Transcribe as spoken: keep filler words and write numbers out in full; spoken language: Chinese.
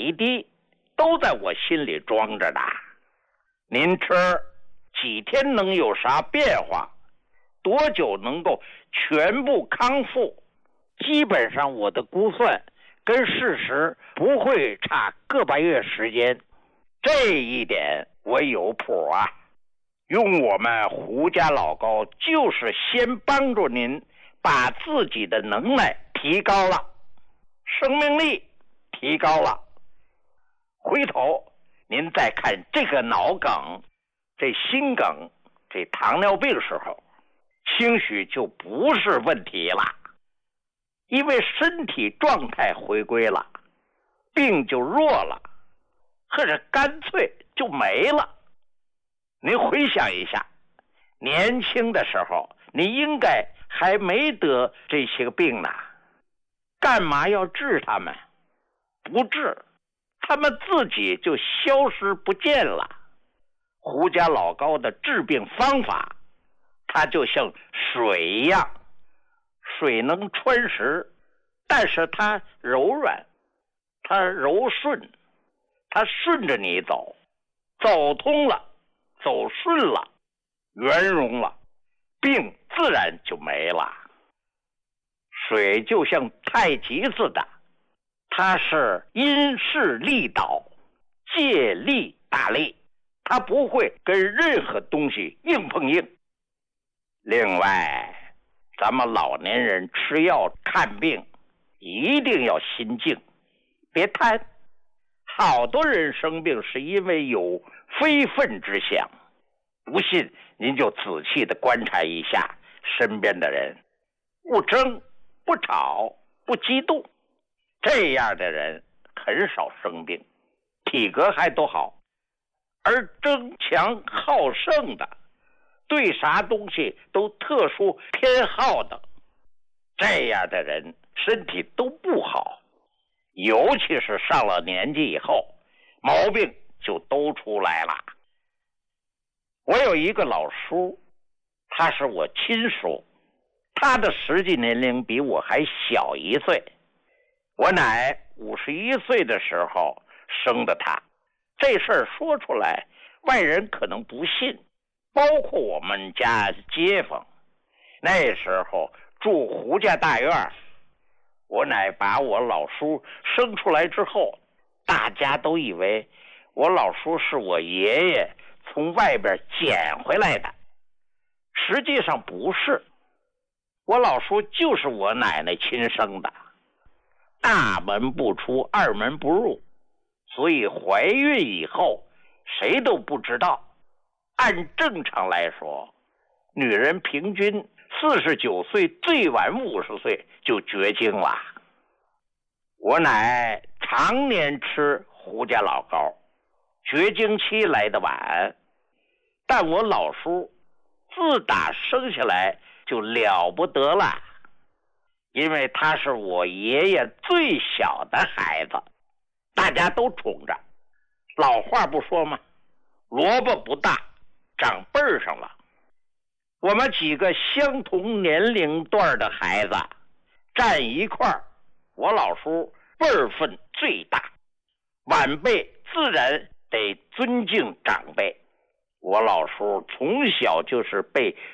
一滴都在我心里装着呢。您吃几天能有啥变化？多久能够全部康复？基本上我的估算跟事实不会差个把月时间，这一点我有谱啊。用我们胡家老高就是先帮助您把自己的能耐提高了，生命力提高了，回头您再看这个脑梗、这心梗、这糖尿病时候，兴许就不是问题了，因为身体状态回归了，病就弱了，或者干脆就没了。您回想一下，年轻的时候你应该还没得这些病呢，干嘛要治他们？不治，他们自己就消失不见了。胡家老高的治病方法，它就像水一样，水能穿石，但是它柔软，它柔顺，它顺着你走，走通了，走顺了，圆融了，病自然就没了。水就像太极似的，它是因势利导，借力打力，它不会跟任何东西硬碰硬。另外，咱们老年人吃药看病一定要心静，别贪。好多人生病是因为有非分之想，不信您就仔细的观察一下身边的人，不争不吵不激动，这样的人很少生病，体格还都好。而争强好胜的，对啥东西都特殊偏好的，这样的人身体都不好，尤其是上了年纪以后，毛病就都出来了。我有一个老叔，他是我亲叔，他的实际年龄比我还小一岁。我乃五十一岁的时候生的他，这事儿说出来，外人可能不信，包括我们家街坊。那时候住胡家大院，我乃把我老叔生出来之后，大家都以为我老叔是我爷爷从外边捡回来的，实际上不是，我老叔就是我奶奶亲生的。大门不出，二门不入，所以怀孕以后谁都不知道。按正常来说，女人平均四十九岁，最晚五十岁就绝经了。我奶常年吃胡家老高，绝经期来得晚，但我老叔自打生下来就了不得了，因为他是我爷爷最小的孩子，大家都宠着。老话不说吗？萝卜不大，长辈儿上了。我们几个相同年龄段的孩子站一块儿，我老叔辈分最大，晚辈自然得尊敬长辈。我老叔从小就是被